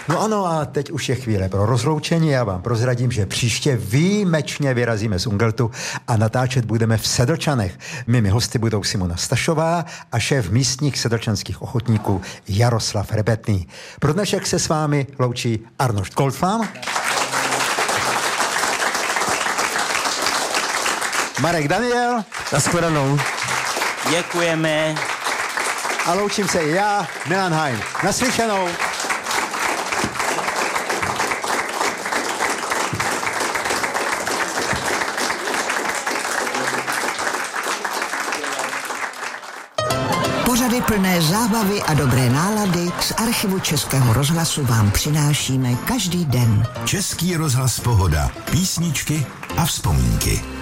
No ano, a teď už je chvíle pro rozloučení. Já vám prozradím, že příště výjimečně vyrazíme z Ungeltu a natáčet budeme v Sedlčanech. Mými hosty budou Simona Stašová a šéf místních sedlčanských ochotníků Jaroslav Rebetný. Pro dnešek se s vámi loučí Arnošt Koltfam, Marek Daniel. Nashledanou. Děkujeme. A loučím se i já, Milan Hein. Naslyšenou. Pořady plné zábavy a dobré nálady z archivu Českého rozhlasu vám přinášíme každý den. Český rozhlas Pohoda. Písničky a vzpomínky.